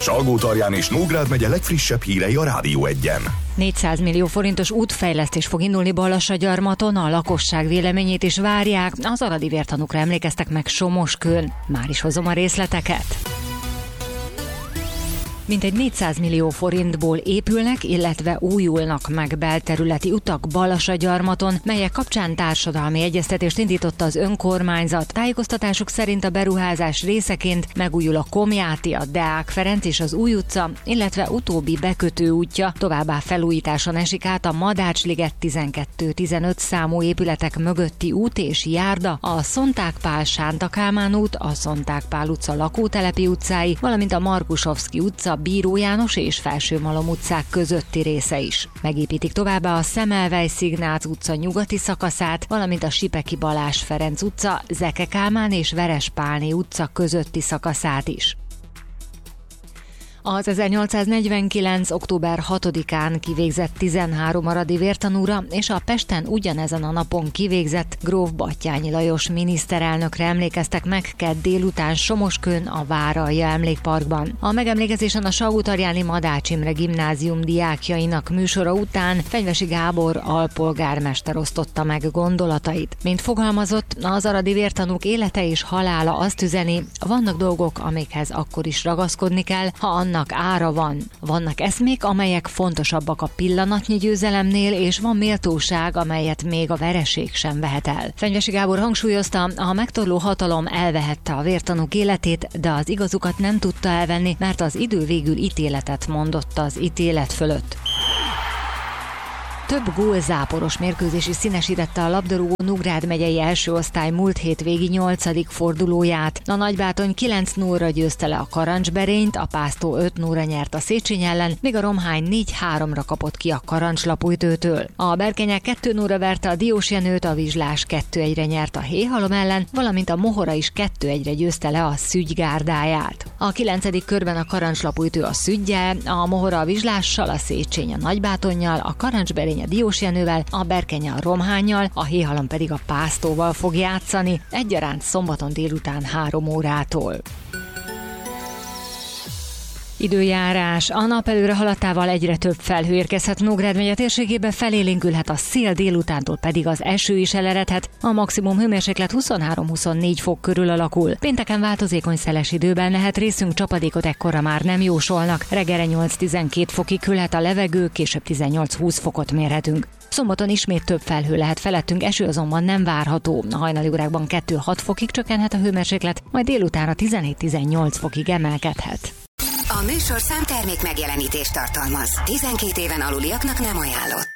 Salgótarján és Nógrád megye legfrissebb hírei a Rádió 1-en. 400 millió forintos útfejlesztés fog indulni Balassagyarmaton, a lakosság véleményét is várják, az aradi vértanúkra emlékeztek meg Somoskőn. Már is hozom a részleteket. Mintegy 400 millió forintból épülnek, illetve újulnak meg belterületi utak Balassagyarmaton, melyek kapcsán társadalmi egyeztetést indította az önkormányzat. Tájékoztatásuk szerint a beruházás részeként megújul a Komjáti, a Deák Ferenc és az Új utca, illetve utóbbi bekötő útja, továbbá felújításon esik át a Madácsliget 12-15 számú épületek mögötti út és járda, a Szonták Pál-Sánta Kálmán út, a Szonták Pál utca lakótelepi utcái, valamint a Markusovszky utca, Bíró János és Felsőmalom utcák közötti része is. Megépítik továbbá a Szemelweis-Ignác utca nyugati szakaszát, valamint a Sipeki Balázs Ferenc utca, Zeke Kálmán és Verespálné utca közötti szakaszát is. Az 1849. október 6-án kivégzett 13 aradi vértanúra és a Pesten ugyanezen a napon kivégzett gróf Batthyány Lajos miniszterelnökre emlékeztek meg kedd délután Somoskőn a Váralja Emlékparkban. A megemlékezésen a Salgótarjáni Madács Imre gimnázium diákjainak műsora után Fenyvesi Gábor alpolgármester osztotta meg gondolatait. Mint fogalmazott, az aradi vértanúk élete és halála azt üzeni, vannak dolgok, amikhez akkor is ragaszkodni kell, ha annak ára van. Vannak eszmék, amelyek fontosabbak a pillanatnyi győzelemnél, és van méltóság, amelyet még a vereség sem vehet el. Fenyvesi Gábor hangsúlyozta, a megtorló hatalom elvehette a vértanúk életét, de az igazukat nem tudta elvenni, mert az idő végül ítéletet mondott az ítélet fölött. Több gólzáporos mérkőzés is színesítette a labdarúgó Nógrád megyei első osztály múlt hétvégi 8. fordulóját. A Nagybátony 9-0-ra győzte le a Karancsberényt, a Pásztó 5-0-ra nyert a Széchenyi ellen, míg a Romhány 4-3-ra kapott ki a Karancslapújtőtől. A Berkenyek 2-0-ra verte a Diósjenőt, a Vizslás 2-1-re nyert a Héhalom ellen, valamint a Mohora is 2-1-re győzte le a Szügy gárdáját. A 9. körben a Karancslapújtő a Szüggyel, a Mohora a Vizslással, a Széchenyi a Nagybátonnyal, a Karancsberény a Diósjenővel, a Berkenye a Romhánnyal, a Héhalom pedig a Pásztóval fog játszani, egyaránt szombaton délután 3 órától. Időjárás. A nap előre haladtával egyre több felhő érkezhet Nógrád megye térségébe, felélénkülhet a szél, délutántól pedig az eső is eleredhet. A maximum hőmérséklet 23-24 fok körül alakul. Pénteken változékony szeles időben lehet részünk, csapadékot ekkorra már nem jósolnak. Reggelre 8-12 fokig hűlhet a levegő, később 18-20 fokot mérhetünk. Szombaton ismét több felhő lehet felettünk, eső azonban nem várható. A hajnali órákban 2-6 fokig csökkenhet a hőmérséklet, majd délutánra 17-18 fokig emelkedhet. A műsorszám termék megjelenítést tartalmaz. 12 éven aluliaknak nem ajánlott.